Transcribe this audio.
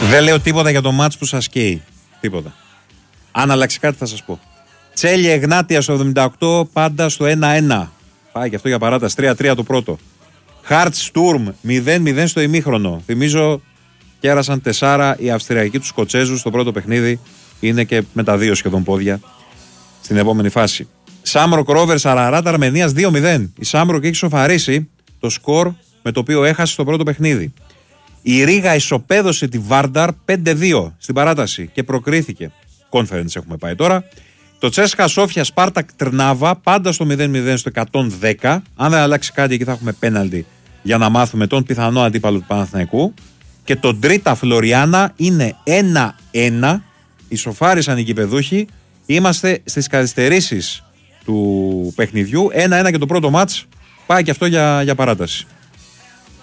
Δεν λέω τίποτα για το μάτς που σας καίει. Τίποτα. Αν αλλάξει κάτι θα σας πω. Τσέλια Εγνάτια στο 78, πάντα στο 1-1. Πάει και αυτό για παράταση. 3-3 το πρώτο. Χαρτ Στουρμ 0-0 στο ημίχρονο. Θυμίζω κέρασαν 4 οι Αυστριακοί τους Σκοτσέζους στο πρώτο παιχνίδι. Είναι και με τα 2 σχεδόν πόδια στην επόμενη φάση. Σάμροκ Ρόβερς Αραράτ Αρμενίας 2-0. Η Σάμροκ έχει σοφαρίσει το σκορ με το οποίο έχασε στο πρώτο παιχνίδι. Η Ρίγα ισοπαίδωσε τη Βάρνταρ 5-2 στην παράταση και προκρίθηκε. Conference έχουμε πάει τώρα. Το Τσέσκα Σόφια Σπάρτακ Τρνάβα πάντα στο 0-0 στο 110. Αν δεν αλλάξει κάτι, εκεί θα έχουμε πέναλτι για να μάθουμε τον πιθανό αντίπαλο του Παναθηναϊκού. Και το Τρίτα Φλωριάνα είναι 1-1. Ισοφάρισαν οι κηπεδούχοι. Είμαστε στις καθυστερήσεις του παιχνιδιού. 1-1 και το πρώτο μάτς πάει και αυτό για παράταση.